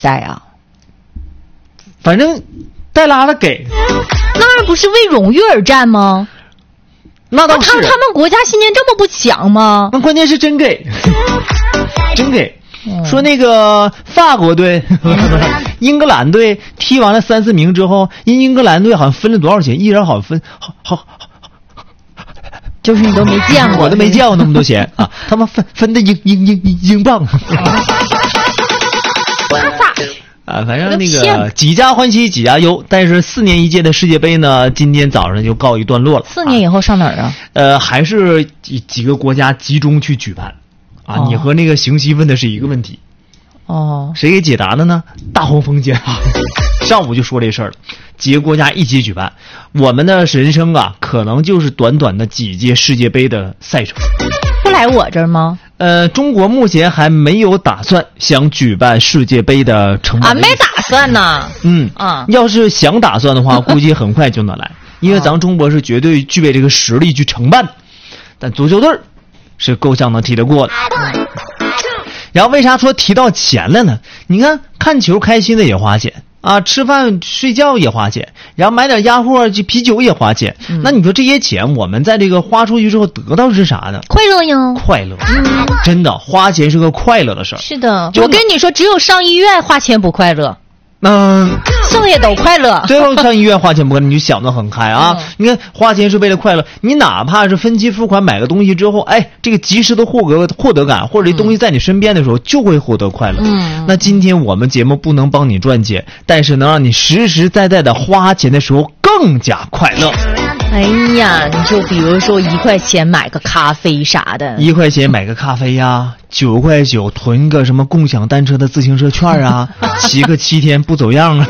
在啊？ 反正带拉了给， 那不是为荣誉而战吗？ 那倒是。 他们国家新年这么不强吗？ 那关键是真给，真给。说那个法国队、英格兰队踢完了3、4名之后，英格兰队好像分了多少钱？一人好像分好， 就是你都没见过， 我都没见过那么多钱啊！他们分的英镑。反正那个几家欢喜几家忧，但是4年一届的世界杯呢，今天早上就告一段落了。 4年以后上哪儿啊？ 还是几个国家集中去举办啊。你和那个邢西问的是一个问题。 哦， 谁给解答的呢？大黄蜂解答。上午就说这事儿了，几个国家一起举办，我们的人生啊，可能就是短短的几届世界杯的赛程。 不来我这儿吗？ 中国目前还没有打算想举办世界杯的承办。 没打算呢。 要是想打算的话，估计很快就能来，因为咱们中国是绝对具备这个实力去承办，但足球队是够呛能踢得过的。然后为啥说提到钱了呢？你看球开心的也花钱啊，吃饭睡觉也花钱，然后买点鸭货啤酒也花钱。那你说这些钱我们在这个花出去之后得到是啥呢？ 快乐呀， 快乐。真的，花钱是个快乐的事儿。 是的，我跟你说，只有上医院花钱不快乐。剩下都快乐。 最后上医院花钱不快乐，你就想得很开啊！你看花钱是为了快乐，你哪怕是分期付款买个东西之后，这个及时的获得感，或者这东西在你身边的时候，就会获得快乐。那今天我们节目不能帮你赚钱，但是能让你实实在在的花钱的时候更加快乐。 哎呀，你就比如说1块钱买个咖啡啥的 ，1块钱买个咖啡呀，9块9囤个什么共享单车的自行车券啊，骑个7天不走样啊。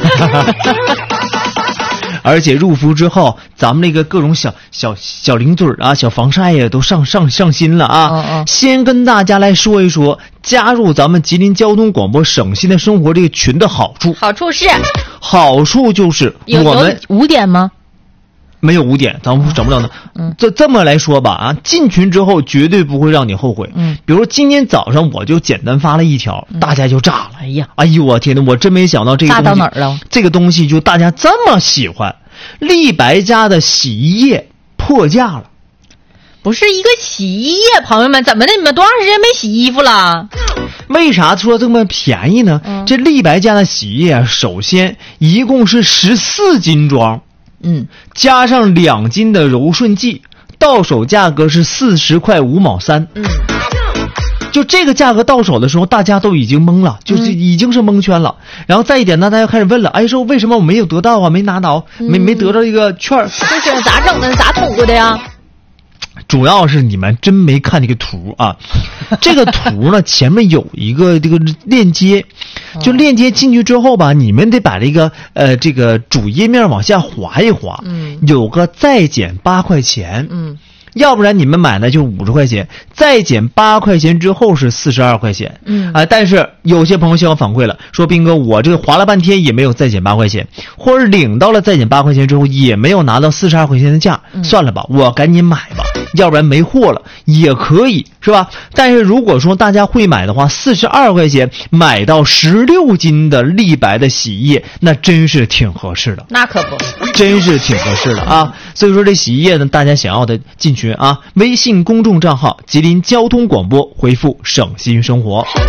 而且入伏之后，咱们那个各种小零嘴啊、小防晒呀，都上心了啊。先跟大家来说一说加入咱们吉林交通广播省心的生活这个群的好处。 好处就是我们 5点吗？ 没有5点，咱们整不了呢。这么来说吧啊，进群之后绝对不会让你后悔。比如说今天早上我就简单发了一条，大家就炸了。哎呦我天哪，我真没想到这个东西炸到哪儿了？ 这个东西就大家这么喜欢。立白家的洗衣液破价了。 不是一个洗衣液，朋友们，怎么的？你们多长时间没洗衣服了？ 为啥说这么便宜呢？这立白家的洗衣液首先一共是14斤装。加上2斤的柔顺剂，到手价格是40块5毛3。就这个价格到手的时候，大家都已经懵了，就是已经是蒙圈了。然后再一点呢，大家开始问了，说为什么我没有得到啊？没拿到，没得到一个券儿。 就是咋整的？咋通过的呀？ 主要是你们真没看这个图啊，这个图呢前面有一个这个链接，就链接进去之后吧，你们得把这个主页面往下滑一滑，有个再减8块钱，要不然你们买的就50块钱，再减8块钱之后是42块钱。但是有些朋友向我反馈了，说斌哥，我这个划了半天也没有再减8块钱，或者领到了再减8块钱之后也没有拿到42块钱的价，算了吧，我赶紧买吧，要不然没货了也可以，是吧？但是如果说大家会买的话，42块钱买到16斤的立白的洗衣液，那真是挺合适的。 那可不， 真是挺合适的啊！所以说这洗衣液呢，大家想要的进群啊，微信公众账号吉林交通广播，回复省心生活。 是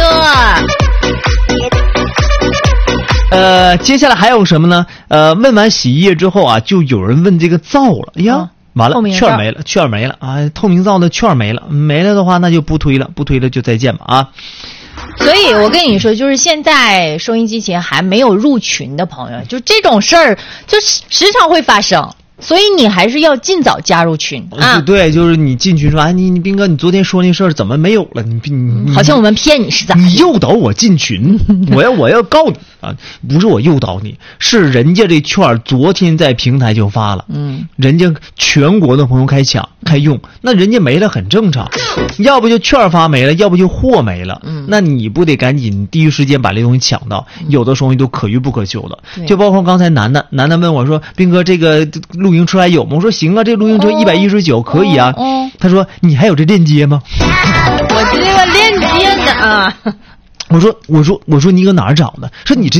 的。接下来还有什么呢？问完洗衣液之后啊，就有人问这个皂了。完了，券没了啊！透明皂的券没了的话，那就不推了就再见吧啊！ 所以我跟你说，就是现在收音机前还没有入群的朋友，就这种事儿就时常会发生。所以你还是要尽早加入群啊！ 对，就是你进群说，你斌哥，你昨天说那事儿怎么没有了？你好像我们骗你是咋？ 你诱导我进群，我要告你啊！不是我诱导你，是人家这券昨天在平台就发了，人家全国的朋友开抢开用，那人家没了很正常，要不就券发没了，要不就货没了，那你不得赶紧第一时间把这东西抢到？有的东西都可遇不可求的，就包括刚才楠楠问我说，斌哥这个露营车还有吗？我说行啊，这露营车119可以啊。他说你还有这链接吗？ 我这个链接呢啊。 我说你搁哪儿找的？说你这